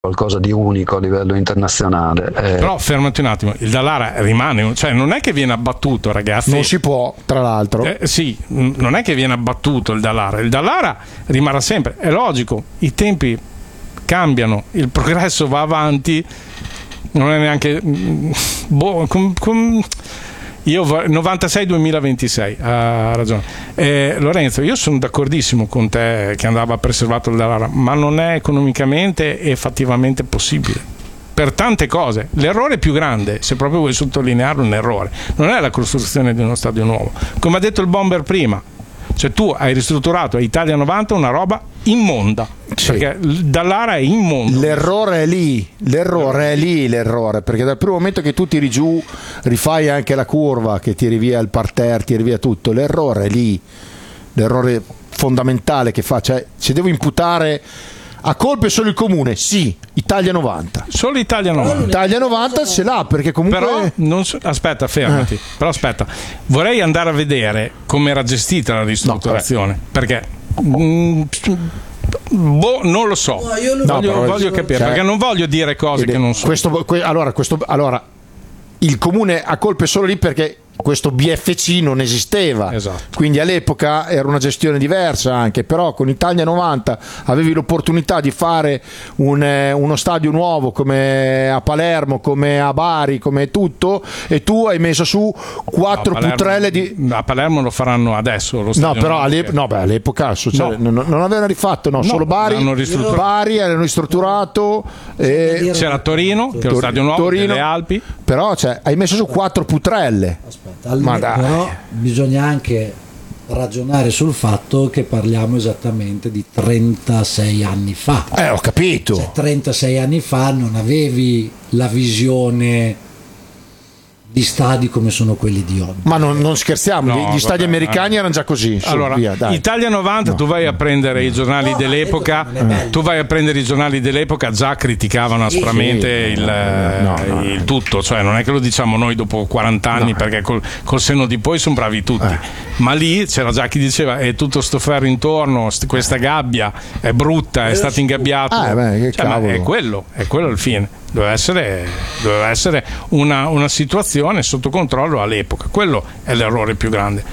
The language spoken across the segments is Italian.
qualcosa di unico a livello internazionale. Però fermati un attimo, il Dallara rimane, cioè non è che viene abbattuto, ragazzi. Non si può, tra l'altro. Sì, non è che viene abbattuto il Dallara rimarrà sempre, è logico, i tempi cambiano, il progresso va avanti, non è neanche io 96-2026, ha ragione. Lorenzo, io sono d'accordissimo con te che andava preservato il Dallara, ma non è economicamente e fattivamente possibile per tante cose. L'errore più grande, se proprio vuoi sottolinearlo, un errore non è la costruzione di uno stadio nuovo, come ha detto il Bomber prima. Cioè tu hai ristrutturato a Italia 90 una roba immonda, sì, perché Dallara è immondo. L'errore è lì, perché dal primo momento che tu tiri giù, rifai anche la curva, che tiri via il parterre, tiri via tutto, l'errore è lì, l'errore fondamentale che fa, cioè se devo imputare a colpe solo il comune, sì, Italia 90. Solo Italia 90. Italia 90 ce l'ha, perché comunque. Però aspetta, fermati. Però aspetta, vorrei andare a vedere come era gestita la ristrutturazione, perché non lo so. Voglio capire, perché non voglio dire cose che non so. Allora, il comune ha colpe solo lì perché questo BFC non esisteva, esatto. Quindi all'epoca era una gestione diversa anche, però con Italia 90 avevi l'opportunità di fare uno stadio nuovo come a Palermo, come a Bari, come tutto, e tu hai messo su 4 putrelle di... A Palermo lo faranno adesso lo stadio, no, però all'epoca non avevano rifatto, solo Bari hanno ristrutturato, c'era Torino, che è lo stadio nuovo delle Alpi, però hai messo su 4 putrelle. Però bisogna anche ragionare sul fatto che parliamo esattamente di 36 anni fa. Ho capito. 36 anni fa non avevi la visione di stadi come sono quelli di oggi. Ma non scherziamo, gli stadi americani erano già così. Allora, Italia 90, tu vai a prendere i giornali dell'epoca, già criticavano aspramente il tutto, cioè non è che lo diciamo noi dopo 40 anni, perché col senno di poi sono bravi tutti, ma lì c'era già chi diceva è tutto sto ferro intorno, questa gabbia è brutta, è stato ingabbiato, ma è quello il fine. Doveva essere una situazione sotto controllo all'epoca, quello è l'errore più grande.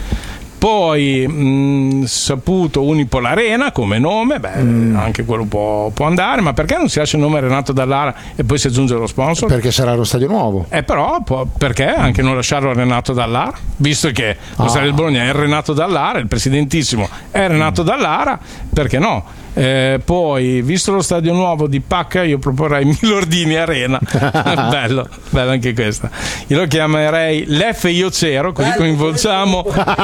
Poi saputo Unipol Arena come nome, anche quello può andare, ma perché non si lascia il nome Renato Dallara e poi si aggiunge lo sponsor? Perché sarà lo stadio nuovo. Però perché anche non lasciarlo a Renato Dallara, visto che lo stadio del Bologna è Renato Dallara, il presidentissimo è Renato Dallara, perché no? Poi, visto lo stadio nuovo di Pacca, io proporrei Milordini Arena. bello anche questa. Io lo chiamerei l'F io c'ero, così coinvolgiamo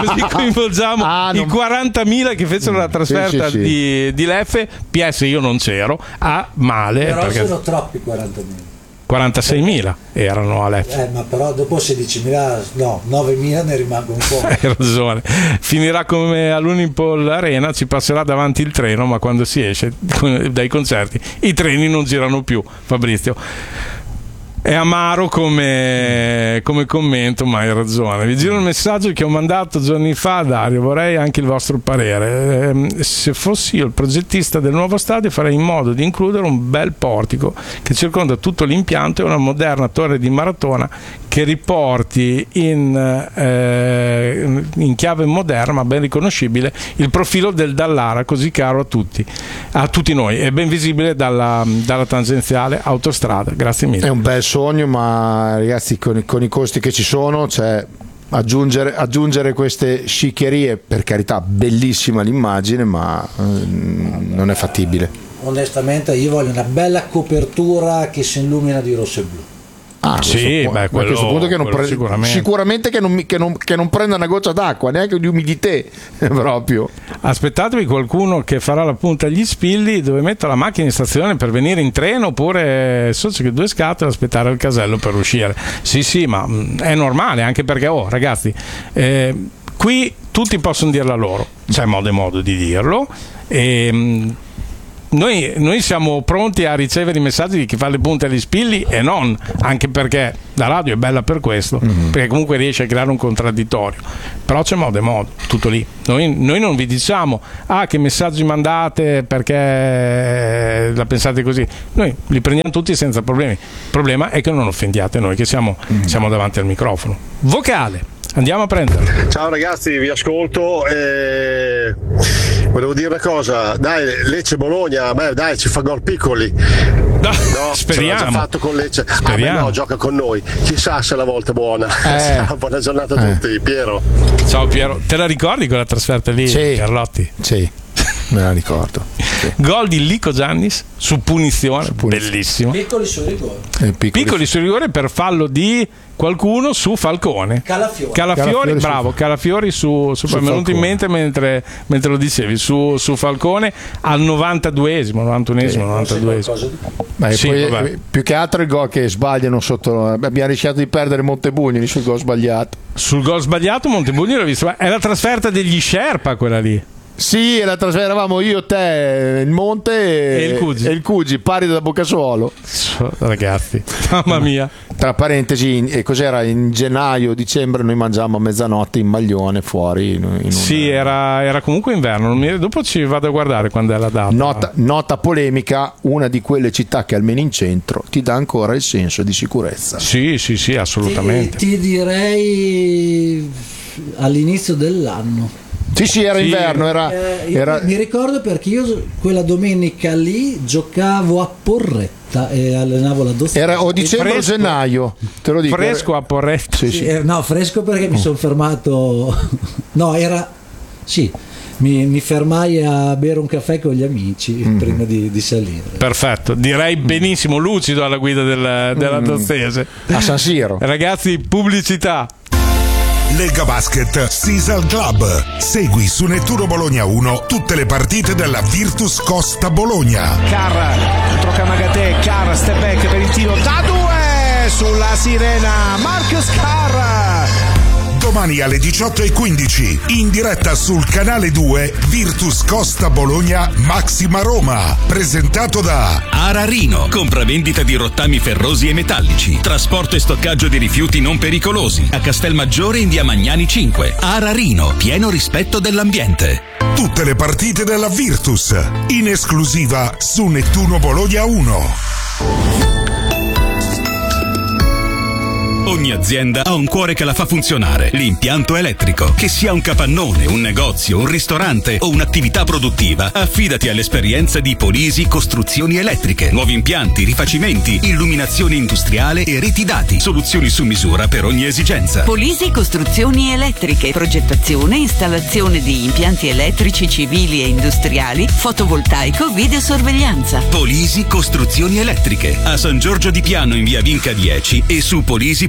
i 40.000 che fecero la trasferta di Leffe. PS io non c'ero, male, però perché sono troppi 40.000. 46.000 erano all'F. Ma però dopo 16.000, no, 9.000 ne rimangono un po'. Hai ragione. Finirà come all'Unipol Arena, ci passerà davanti il treno, ma quando si esce dai concerti i treni non girano più, Fabrizio. È amaro come commento, ma hai ragione. Vi giro il messaggio che ho mandato giorni fa a Dario, vorrei anche il vostro parere. Se fossi io il progettista del nuovo stadio farei in modo di includere un bel portico che circonda tutto l'impianto e una moderna torre di maratona che riporti in chiave moderna ma ben riconoscibile il profilo del Dallara, così caro a tutti noi, è ben visibile dalla tangenziale autostrada. Grazie mille. È un bel sogno, ma ragazzi con i costi che ci sono, cioè aggiungere queste sciccherie, per carità bellissima l'immagine, ma non è fattibile. Onestamente io voglio una bella copertura che si illumina di rosso e blu. Sì, a questo punto sicuramente che non prenda una goccia d'acqua, neanche di umidità proprio. Aspettatevi qualcuno che farà la punta agli spilli dove metto la macchina in stazione per venire in treno, oppure c'è che 2 scatole aspettare il casello per uscire. Sì, ma è normale, anche perché ragazzi, qui tutti possono dirla loro, c'è modo e modo di dirlo, Noi siamo pronti a ricevere i messaggi di chi fa le punte agli spilli e non, anche perché la radio è bella per questo, perché comunque riesce a creare un contraddittorio, però c'è modo e modo, tutto lì. Noi non vi diciamo che messaggi mandate perché la pensate così, noi li prendiamo tutti senza problemi. Il problema è che non offendiate noi che siamo davanti al microfono. Vocale, andiamo a prendere. Ciao ragazzi, vi ascolto. Volevo dire una cosa, dai, Lecce Bologna, dai, ci fa gol piccoli. No, No, speriamo. ce l'ha già fatto con Lecce. Speriamo. No, gioca con noi. Chissà se la volta è buona. Buona giornata a tutti, Piero. Ciao Piero, te la ricordi quella trasferta lì, Sì. Carlotti? Sì, me la ricordo. Sì. Gol di Lico Giannis su punizione, bellissimo. Piccoli sul rigore. Piccoli sul rigore per fallo di qualcuno su Falcone. Calafiori. Bravo, Calafiori mi è venuto in mente mentre lo dicevi, su Falcone al 92esimo, 92esimo. Sì, poi, più che altro il gol che sbagliano sotto. Abbiamo rischiato di perdere Montebugni sul gol sbagliato. Sul gol sbagliato Montebugni l'ho visto, è la trasferta degli Sherpa quella lì. Sì, la trasferta eravamo io, te, il Monte E il Cugi. pari da Boccasuolo. Ragazzi, mamma mia. Tra parentesi, cos'era? In gennaio, dicembre noi mangiamo a mezzanotte in maglione fuori. Sì, era comunque inverno. Dopo ci vado a guardare quando è la data. Nota polemica, una di quelle città che almeno in centro ti dà ancora il senso di sicurezza. Sì, assolutamente. Ti direi all'inizio dell'anno. Sì, era inverno, era... Mi ricordo perché io quella domenica lì giocavo a Porretta e allenavo la dozzina. Era o dicembre o gennaio, te lo dico. Fresco a Porretta. Sì. No, fresco perché mi sono fermato. No, era. Sì, mi fermai a bere un caffè con gli amici prima di salire. Perfetto, direi benissimo, lucido alla guida della Dozzese. A San Siro. Ragazzi, pubblicità. Lega Basket Sisal Club. Segui su Nettuno Bologna 1 tutte le partite della Virtus Costa Bologna. Carra contro Kamagate, Carra step back per il tiro da 2 sulla sirena Marcus Carra. Domani alle 18:15 in diretta sul canale 2 Virtus Costa Bologna Maxima Roma, presentato da Ararino, compravendita di rottami ferrosi e metallici, trasporto e stoccaggio di rifiuti non pericolosi, a Castelmaggiore in via Magnani 5. Ararino, pieno rispetto dell'ambiente. tutte le partite della Virtus in esclusiva su Nettuno Bologna 1. Ogni azienda ha un cuore che la fa funzionare, l'impianto elettrico. Che sia un capannone, un negozio, un ristorante o un'attività produttiva, affidati all'esperienza di Polisi Costruzioni Elettriche. Nuovi impianti, rifacimenti, illuminazione industriale e reti dati. Soluzioni su misura per ogni esigenza. Polisi Costruzioni Elettriche, progettazione e installazione di impianti elettrici civili e industriali, fotovoltaico, videosorveglianza. Polisi Costruzioni Elettriche, a San Giorgio di Piano in via Vinca 10 e su polisi.biz.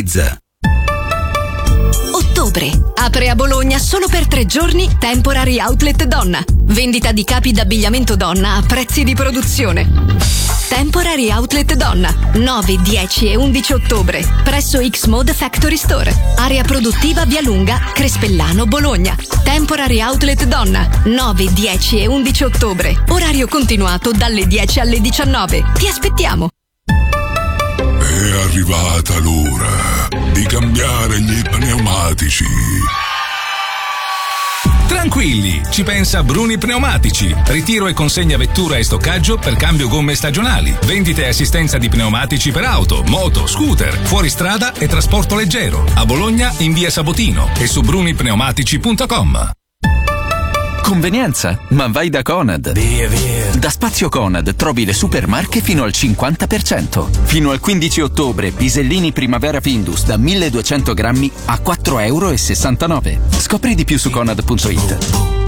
Ottobre. Apre a Bologna solo per 3 giorni Temporary Outlet Donna. Vendita di capi d'abbigliamento donna a prezzi di produzione. Temporary Outlet Donna, 9, 10 e 11 ottobre, presso X-Mode Factory Store. Area produttiva Via Lunga, Crespellano, Bologna. Temporary Outlet Donna, 9, 10 e 11 ottobre. Orario continuato dalle 10 alle 19. Ti aspettiamo. È arrivata l'ora di cambiare gli pneumatici. Tranquilli, ci pensa Bruni Pneumatici. Ritiro e consegna vettura e stoccaggio per cambio gomme stagionali. Vendite e assistenza di pneumatici per auto, moto, scooter, fuoristrada e trasporto leggero. A Bologna in via Sabotino e su brunipneumatici.com. Convenienza? Ma vai da Conad. Via. Da Spazio Conad trovi le super marche fino al 50%. Fino al 15 ottobre pisellini Primavera Findus da 1200 grammi a €4,69. Scopri di più su Conad.it.